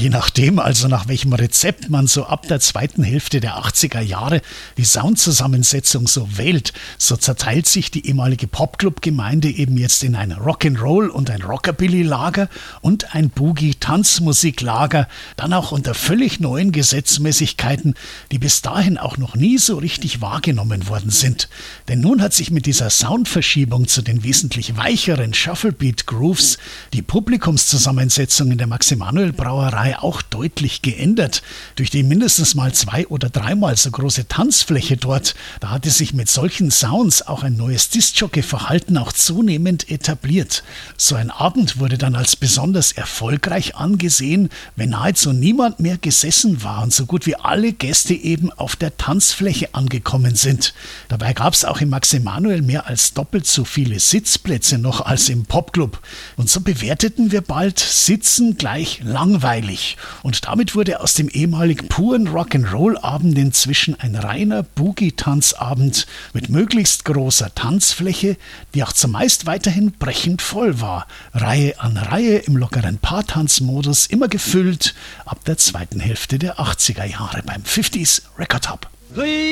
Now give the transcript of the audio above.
Je nachdem, also nach welchem Rezept man so ab der zweiten Hälfte der 80er Jahre die Soundzusammensetzung so wählt, so zerteilt sich die ehemalige Popclub-Gemeinde eben jetzt in ein Rock'n'Roll- und ein Rockabilly-Lager und ein Boogie-Tanzmusik-Lager, dann auch unter völlig neuen Gesetzmäßigkeiten, die bis dahin auch noch nie so richtig wahrgenommen worden sind. Denn nun hat sich mit dieser Soundverschiebung zu den wesentlich weicheren Shufflebeat-Grooves die Publikumszusammensetzung in der Max-Emanuel-Brauerei auch deutlich geändert. Durch die mindestens mal 2- oder 3-mal so große Tanzfläche dort, da hatte sich mit solchen Sounds auch ein neues Diskjockey-Verhalten auch zunehmend etabliert. So ein Abend wurde dann als besonders erfolgreich angesehen, wenn nahezu niemand mehr gesessen war und so gut wie alle Gäste eben auf der Tanzfläche angekommen sind. Dabei gab es auch im Max-Emanuel mehr als doppelt so viele Sitzplätze noch als im Popclub. Und so bewerteten wir bald Sitzen gleich langweilig. Und damit wurde aus dem ehemaligen puren Rock'n'Roll-Abend inzwischen ein reiner Boogie-Tanzabend mit möglichst großer Tanzfläche, die auch zumeist weiterhin brechend voll war. Reihe an Reihe im lockeren Paartanzmodus, immer gefüllt ab der zweiten Hälfte der 80er Jahre beim 50s Record Hub.